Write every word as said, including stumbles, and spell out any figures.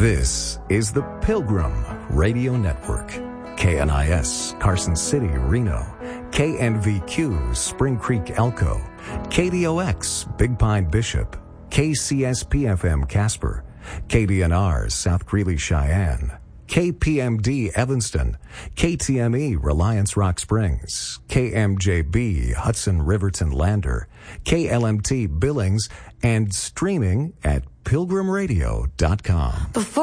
This is the Pilgrim Radio Network. K N I S, Carson City, Reno. K N V Q, Spring Creek, Elko. K D O X, Big Pine, Bishop. K C S P F M, Casper. K D N R, South Greeley, Cheyenne. K P M D, Evanston. K T M E, Reliance, Rock Springs. K M J B, Hudson, Riverton, Lander. K L M T, Billings. And streaming at pilgrim radio dot com. Before